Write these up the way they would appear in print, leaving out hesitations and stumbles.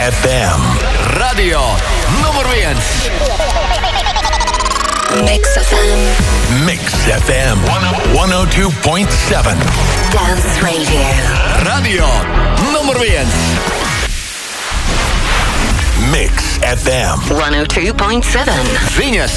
FM. Radio numur 1. Mix FM. Mix FM 102.7. Dance Radio. Radio numur 1. Mix FM 102.7. Viņas.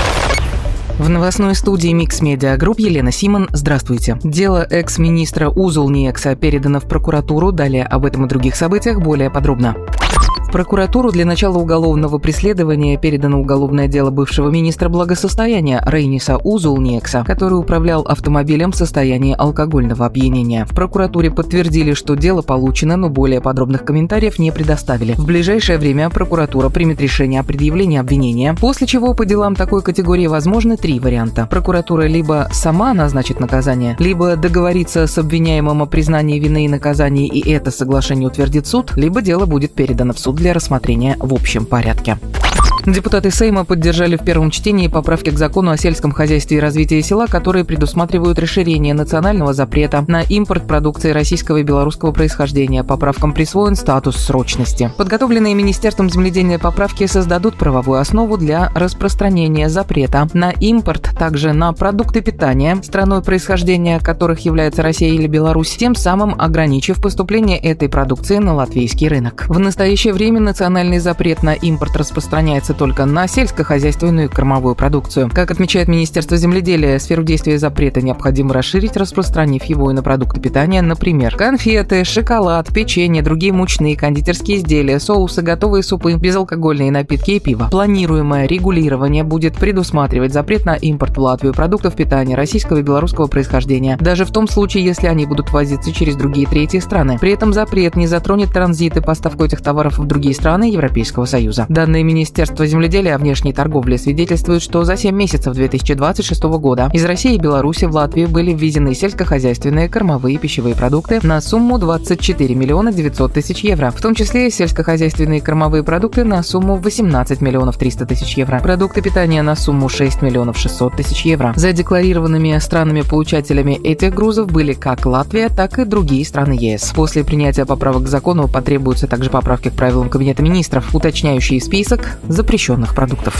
В новостной студии Mix Media Group Елена Симон. Здравствуйте. Дело экс-министра Узулниекса передано в прокуратуру. Далее об этом и других событиях более подробно. В прокуратуру для начала уголовного преследования передано уголовное дело бывшего министра благосостояния Рейниса Узулниекса, который управлял автомобилем в состоянии алкогольного опьянения. В прокуратуре подтвердили, что дело получено, но более подробных комментариев не предоставили. В ближайшее время прокуратура примет решение о предъявлении обвинения, после чего по делам такой категории возможны 3 варианта. Прокуратура либо сама назначит наказание, либо договорится с обвиняемым о признании вины и наказании, и это соглашение утвердит суд, либо дело будет передано в суд для рассмотрения в общем порядке. Депутаты Сейма поддержали в первом чтении поправки к закону о сельском хозяйстве и развитии села, которые предусматривают расширение национального запрета на импорт продукции российского и белорусского происхождения. Поправкам присвоен статус срочности. Подготовленные Министерством земледелия поправки создадут правовую основу для распространения запрета на импорт также на продукты питания, страной происхождения которых является Россия или Беларусь, тем самым ограничив поступление этой продукции на латвийский рынок. В настоящее время национальный запрет на импорт распространяется только на сельскохозяйственную и кормовую продукцию. Как отмечает Министерство земледелия, сферу действия запрета необходимо расширить, распространив его и на продукты питания, например, конфеты, шоколад, печенье, другие мучные, кондитерские изделия, соусы, готовые супы, безалкогольные напитки и пиво. Планируемое регулирование будет предусматривать запрет на импорт в Латвию продуктов питания российского и белорусского происхождения, даже в том случае, если они будут возиться через другие третьи страны. При этом запрет не затронет транзит и поставку этих товаров в другие страны Европейского Союза. Данные Министерства земледелия о внешней торговле свидетельствуют, что за 7 месяцев 2026 года из России и Беларуси в Латвию были ввезены сельскохозяйственные, кормовые и пищевые продукты на сумму 24 миллиона 900 тысяч евро, в том числе сельскохозяйственные и кормовые продукты на сумму 18 миллионов 300 тысяч евро, продукты питания на сумму 6 миллионов 600 тысяч евро. Задекларированными странами-получателями этих грузов были как Латвия, так и другие страны ЕС. После принятия поправок к закону потребуются также поправки к правилам Кабинета министров, уточняющие список запрещенных продуктов.